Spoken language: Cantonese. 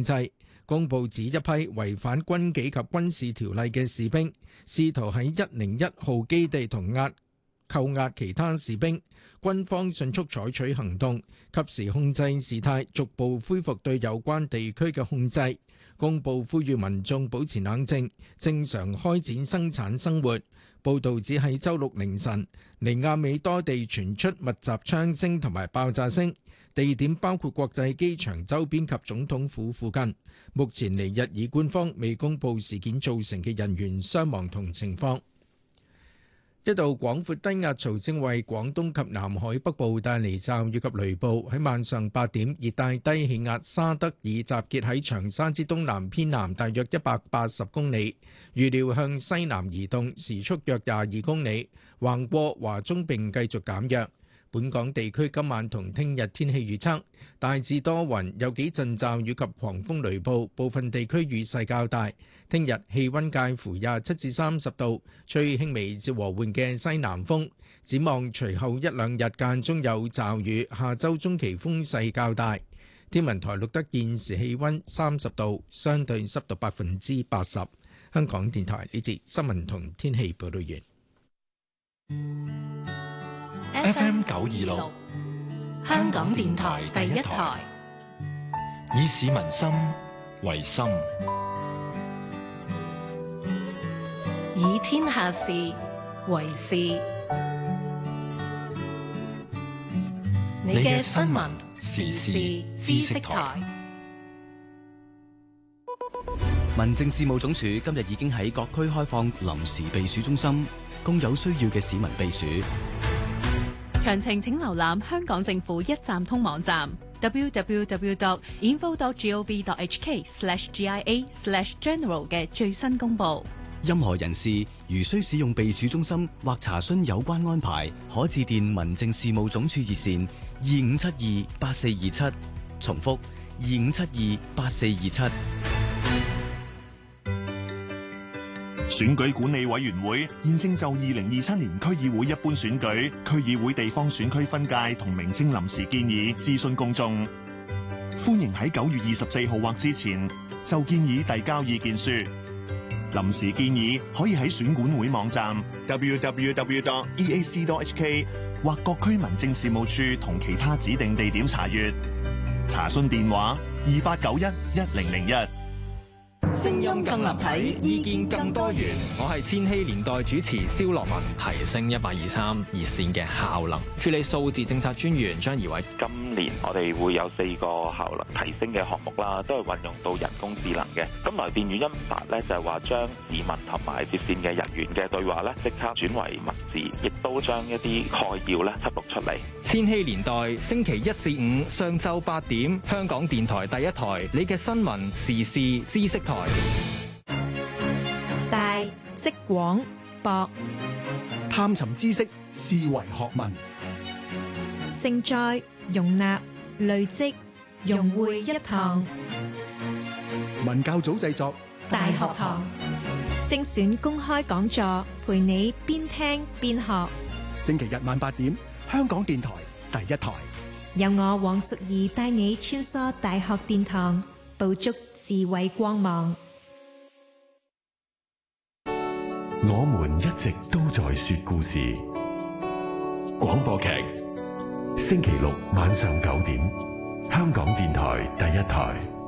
制。公佈指一批違反軍紀及軍事條例嘅士兵，試圖喺101號基地同扣押其他士兵，軍方迅速採取行動，及時控制事態，逐步恢復對有關地區嘅控制。公佈呼籲民眾保持冷靜，正常開展生產生活。報導指喺週六凌晨，尼亞美多地傳出密集槍聲同埋爆炸聲，地點包括國際機場周邊及總統府附近。目前尼日爾官方未公佈事件造成嘅人員傷亡同情況。一道廣闊低壓槽正為廣東及南海北部帶嚟驟雨及雷暴。喺晚上8點，熱帶低氣壓沙德爾集結喺長沙之東南偏南大約180公里，預料向西南移動，時速約22公里，橫過華中並繼續減弱。本港地區今晚同聽日天氣預測，大致多雲，有幾陣驟雨及狂風雷暴，部分地區雨勢較大。聽日氣溫介乎27至30度，吹輕微至和緩嘅西南風。展望隨後一兩日間中有驟雨，下週中期風勢較大。天文台錄得現時氣溫30度，相對濕度80%。香港電台呢節新聞同天氣報道完。 FM 926，香港電台第一台，以市民心為心， 以天下事為事。你嘅新聞時事知識台。 民政事務總署今日已經喺各區開放臨時避暑中心，供有需要嘅市民避暑。 詳情請瀏覽香港政府一站通網站 www.info.gov.hk/GIA/general 嘅最新公佈。 任何人士如需使用避暑中心或查詢有關安排，可致電民政事務總署熱線25728427，重複25728427。 選舉管理委員會現正就2027年區議會一般選舉、區議會地方選區分界同名稱臨時建議諮詢公眾，歡迎喺9月24號或之前就建議遞交意見書。臨時建議可以喺選管會網站 www.eac.hk 或各區民政事務處同其他指定地點查閱。查詢電話28911001。 聲音更立體，意見更多元。我係千禧年代主持蕭樂文，提升1823熱線嘅效能。處理數字政策專員張怡偉， 今年我哋會有4個效能提升嘅項目啦，都係運用到人工智能嘅。咁來電語音法咧就係話將市民同埋接線嘅人員嘅對話咧即刻轉為文字，亦都將一啲概要咧輯錄出嚟。 千禧年代星期1至5上晝8點，香港電台第一台，你嘅新聞時事知識台。 大即廣博， 探尋知識，視為學問， 盛載容納累積融會一堂。 文教組製作大學堂精選公開講座，陪你邊聽邊學。 星期日晚8點，香港電台第一台， 由我黃淑儀帶你穿梭大學殿堂，捕捉智慧光芒。 我們一直都在說故事。廣播劇，星期六晚上9點，香港電台第一台。